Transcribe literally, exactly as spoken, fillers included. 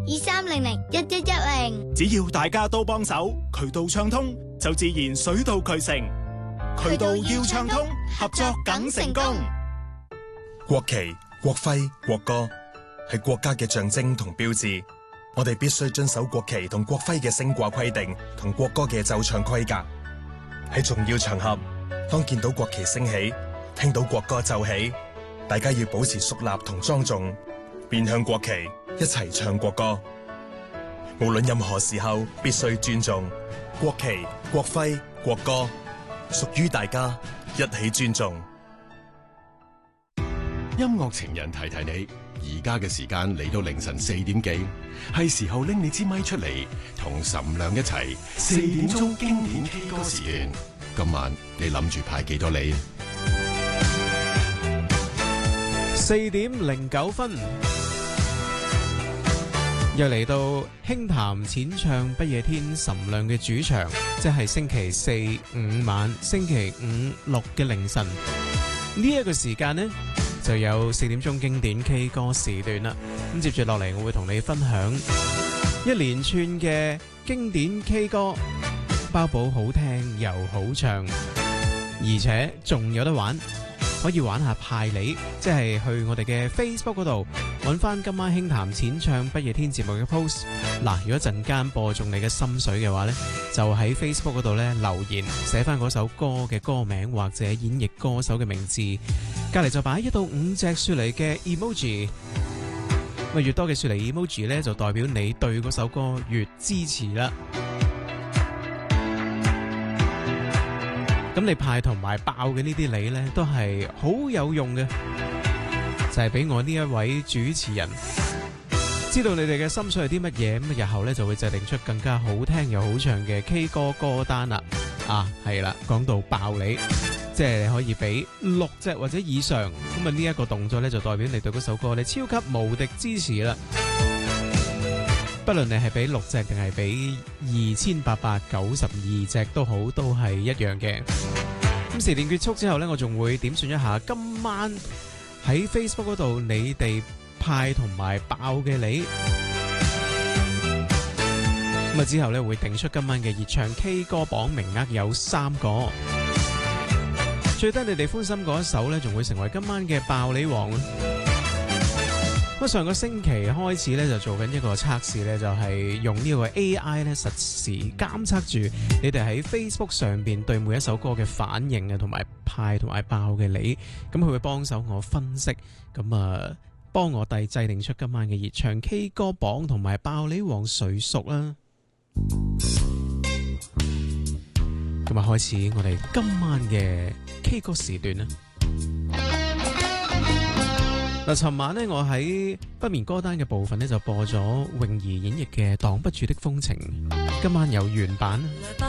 二三零零一一一零。 只要大家都幫手，渠道暢通，就自然水到渠成。渠道要暢通，合作梗成功。 國旗、國徽、國歌係國家嘅象徵同標誌，我哋必須遵守國旗同國徽嘅升掛規定同國歌嘅奏唱規格。喺重要場合，當見到國旗升起，聽到國歌奏起，大家要保持肅立同莊重，面向國旗，一齊唱國歌。無論任何時候，必須尊重國旗、國徽、國歌，屬於大家，一起尊重。 音樂情人提提你，而家嘅時間嚟到凌晨四點幾，係時候拎你支咪出嚟，同岑亮一齊四點鐘經典 K 歌時段。今晚你諗住派幾多梨？ 四點零九分，又嚟到輕談淺唱不夜天岑亮嘅主場，即係星期四五晚、星期五六嘅凌晨呢一個時間呢，就有四點鐘經典 K 歌時段啦。咁接住落嚟，我會同你分享一連串嘅經典 K 歌，包保好聽又好唱，而且仲有得玩，可以玩下派梨，即係去我哋嘅 Facebook 嗰度揾翻今晚輕談淺唱不夜天節目嘅 post。嗱，如果陣間播中你嘅心水嘅話呢，就喺 Facebook 嗰度呢留言，寫翻嗰首歌嘅歌名或者演繹歌手嘅名字，隔籬就擺一到五隻雪梨嘅 emoji。咁越多嘅雪梨 emoji 呢，就代表你對嗰首歌越支持啦。咁你派同埋爆嘅呢啲梨呢，都係好有用嘅，就係俾我呢一位主持人知道你哋嘅心水係啲乜嘢，咁日後呢就會制定出更加好聽又好唱嘅 K 歌歌單啦。啊，係啦，講到爆梨，即係你可以俾六隻或者以上，咁啊呢一個動作呢，就代表你對嗰首歌你超級無敵支持啦。不論你係俾六隻定係俾二千八百九十二隻都好，都係一樣嘅。咁時段結束之後呢，我仲會點算一下今晚喺 Facebook 嗰度你哋派同埋爆嘅梨。咁啊之後呢，會定出今晚嘅熱唱 K 歌榜名額有三個，最得你哋歡心嗰一首呢，仲會成為今晚嘅爆梨王。咁上個星期開始咧，就做緊一個測試咧，就係用呢個 A I 咧，實時監測住你哋喺 Facebook 上邊對每一首歌嘅反應啊，同埋派同埋爆嘅梨。咁佢會幫手我分析，咁啊幫我哋制定出今晚嘅熱唱 K 歌榜同埋爆梨王誰屬啦。咁啊開始我哋今晚嘅 K 歌時段啦。嗱，尋晚呢，我喺不眠歌單嘅部分呢，就播咗泳兒演繹嘅《擋不住的風情》，今晚有原版。